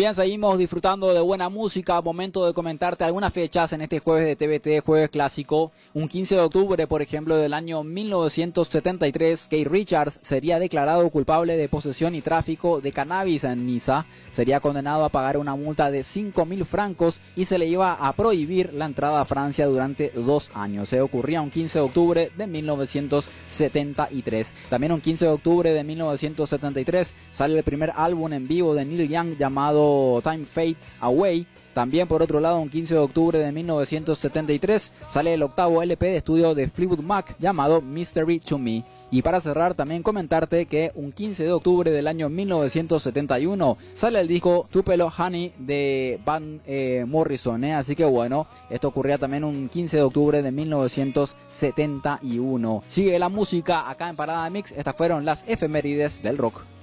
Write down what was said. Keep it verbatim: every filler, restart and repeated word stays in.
Bien, seguimos disfrutando de buena música. Momento de comentarte algunas fechas en este jueves de T V T, jueves clásico. Un quince de octubre, por ejemplo, del año mil novecientos setenta y tres, Keith Richards sería declarado culpable de posesión y tráfico de cannabis en Niza. Sería condenado a pagar una multa de cinco mil francos y se le iba a prohibir la entrada a Francia durante dos años. Se ocurría un quince de octubre de mil novecientos setenta y tres. También un quince de octubre de mil novecientos setenta y tres sale el primer álbum en vivo de Neil Young llamado Time Fades Away. También, por otro lado, un quince de octubre de mil novecientos setenta y tres sale el octavo L P de estudio de Fleetwood Mac llamado Mystery to Me. Y para cerrar, también comentarte que un quince de octubre del año mil novecientos setenta y uno sale el disco Tupelo Honey de Van eh, Morrison, ¿eh? Así que bueno, esto ocurría también un quince de octubre de mil novecientos setenta y uno. Sigue la música acá en Parada Mix. Estas fueron las efemérides del rock.